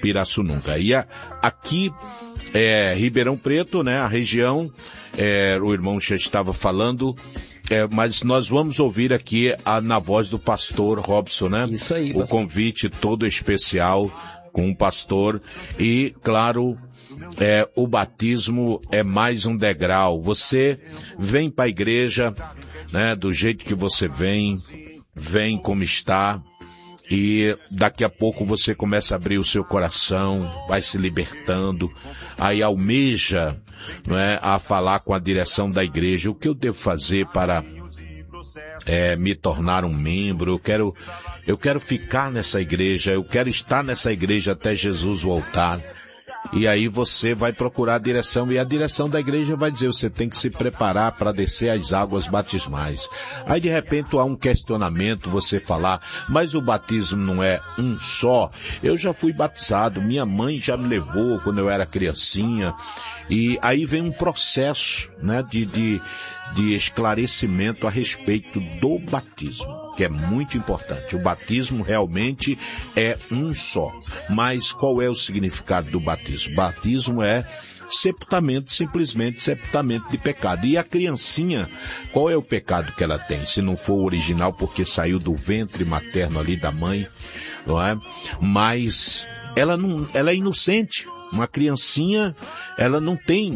Pirassununga. E aqui, Ribeirão Preto, né, a região, o irmão já estava falando, mas nós vamos ouvir aqui na voz do pastor Robson, né? Isso aí, o convite todo especial com o pastor e, claro, o batismo é mais um degrau. Você vem para a igreja, né, do jeito que você vem como está, e daqui a pouco você começa a abrir o seu coração, vai se libertando, aí almeja, não é, a falar com a direção da igreja, o que eu devo fazer para me tornar um membro, eu quero ficar nessa igreja, eu quero estar nessa igreja até Jesus voltar. E aí você vai procurar a direção, e a direção da igreja vai dizer, você tem que se preparar para descer as águas batismais. Aí de repente há um questionamento, você falar, mas o batismo não é um só? Eu já fui batizado, minha mãe já me levou quando eu era criancinha, e aí vem um processo, né, de esclarecimento a respeito do batismo, que é muito importante. O batismo realmente é um só. Mas qual é o significado do batismo? Batismo é sepultamento, simplesmente sepultamento de pecado. E a criancinha, qual é o pecado que ela tem? Se não for o original, porque saiu do ventre materno ali da mãe, não é? Mas ela é inocente. Uma criancinha, ela não tem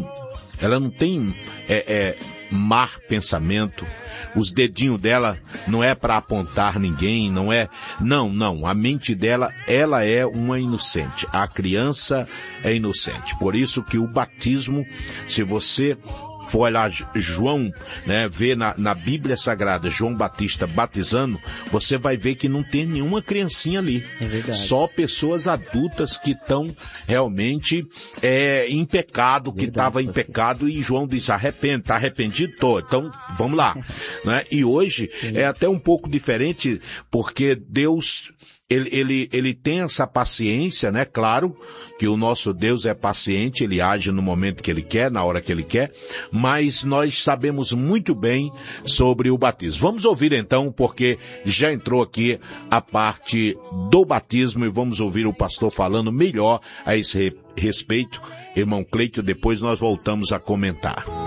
mar pensamento, os dedinhos dela não é para apontar ninguém, não, a mente dela, ela é uma inocente, a criança é inocente, por isso que o batismo, se você for olhar João, né, ver na Bíblia Sagrada, João Batista batizando, você vai ver que não tem nenhuma criancinha ali. É verdade. Só pessoas adultas que estão realmente em pecado, que estava em pecado, e João diz, está arrependido? Tô. Então, vamos lá. Né? E hoje é até um pouco diferente, porque Deus, ele tem essa paciência, né? Claro que o nosso Deus é paciente, ele age no momento que ele quer, na hora que ele quer, mas nós sabemos muito bem sobre o batismo. Vamos ouvir então, porque já entrou aqui a parte do batismo, e vamos ouvir o pastor falando melhor a esse respeito. Irmão Cleito, depois nós voltamos a comentar.